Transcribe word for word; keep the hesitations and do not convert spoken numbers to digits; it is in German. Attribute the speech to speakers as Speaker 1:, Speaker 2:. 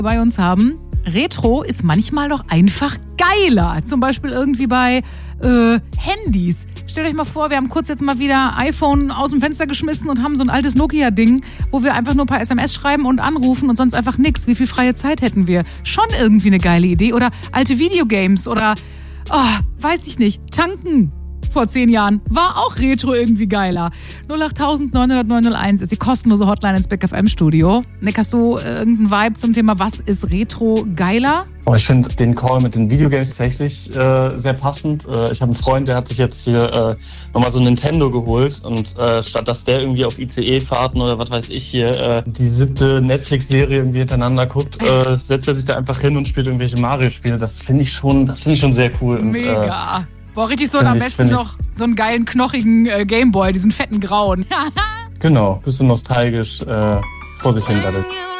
Speaker 1: bei uns haben. Retro ist manchmal doch einfach geiler. Zum Beispiel irgendwie bei äh, Handys. Stellt euch mal vor, wir haben kurz jetzt mal wieder iPhone aus dem Fenster geschmissen und haben so ein altes Nokia-Ding, wo wir einfach nur ein paar S M S schreiben und anrufen und sonst einfach nichts. Wie viel freie Zeit hätten wir? Schon irgendwie eine geile Idee. Oder alte Videogames oder, oh, weiß ich nicht, tanken. Vor zehn Jahren war auch Retro irgendwie geiler. null acht neun null null neun null eins ist die kostenlose Hotline ins Big F M-Studio. Nick, hast du irgendeinen Vibe zum Thema, was ist Retro geiler?
Speaker 2: Oh, ich finde den Call mit den Videogames tatsächlich äh, sehr passend. Äh, ich habe einen Freund, der hat sich jetzt hier äh, nochmal so ein Nintendo geholt und äh, statt dass der irgendwie auf I C E-Fahrten oder was weiß ich hier äh, die siebte Netflix-Serie irgendwie hintereinander guckt, äh, setzt er sich da einfach hin und spielt irgendwelche Mario-Spiele. Das finde ich schon, das finde ich schon sehr cool. Und,
Speaker 1: Mega.
Speaker 2: Äh,
Speaker 1: Boah, richtig so, und am besten noch so einen geilen, knochigen äh, Gameboy, diesen fetten grauen.
Speaker 2: Genau, bisschen nostalgisch äh, vor sich hin daddelt.